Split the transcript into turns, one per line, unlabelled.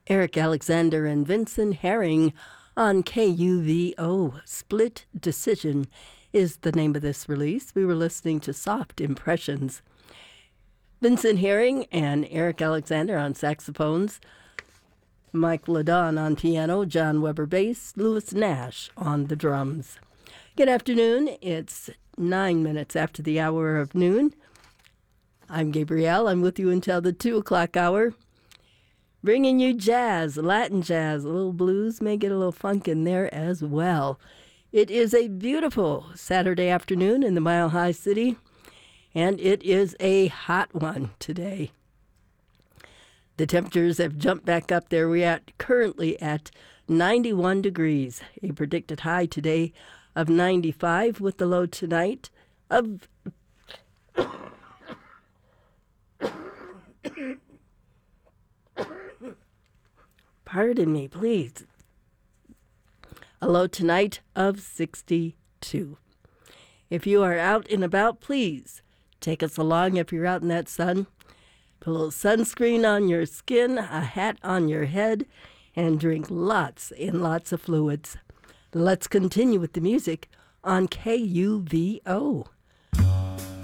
Eric Alexander and Vincent Herring on KUVO. Split Decision is the name of this release. We were listening to Soft Impressions. Vincent Herring and Eric Alexander on saxophones, Mike Ladon on piano, John Weber bass, Louis Nash on the drums. Good afternoon. It's 9 minutes after the hour of noon. I'm Gabrielle. I'm with you until the 2 o'clock hour, bringing you jazz, Latin jazz, a little blues, may get a little funk in there as well. It is a beautiful Saturday afternoon in the Mile High City, and it is a hot one today. The temperatures have jumped back up there. We're currently at 91 degrees, a predicted high today of 95 with the low tonight of pardon me, please. A low tonight of 62. If you are out and about, please take us along if you're out in that sun. Put a little sunscreen on your skin, a hat on your head, and drink lots and lots of fluids. Let's continue with the music on KUVO.